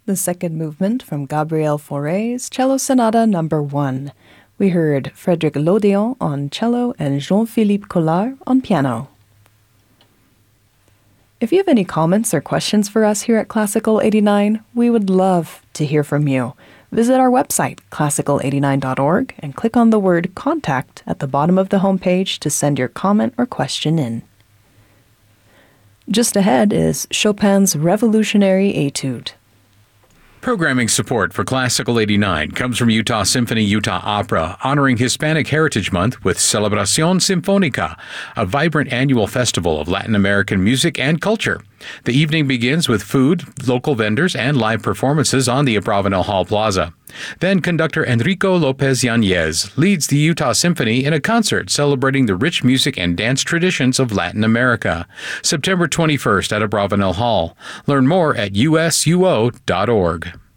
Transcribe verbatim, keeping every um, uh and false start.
the second movement from Gabriel Fauré's Cello Sonata Number one. We heard Frédéric Lodéon on cello and Jean-Philippe Collard on piano. If you have any comments or questions for us here at Classical eighty-nine, we would love to hear from you. Visit our website, classical eighty-nine dot org, and click on the word Contact at the bottom of the homepage to send your comment or question in. Just ahead is Chopin's Revolutionary Etude. Programming support for Classical eighty-nine comes from Utah Symphony Utah Opera, honoring Hispanic Heritage Month with Celebración Sinfónica, a vibrant annual festival of Latin American music and culture. The evening begins with food, local vendors, and live performances on the Abravanel Hall Plaza. Then conductor Enrico Lopez Yanez leads the Utah Symphony in a concert celebrating the rich music and dance traditions of Latin America. September twenty-first at Abravanel Hall. Learn more at U S U O dot org.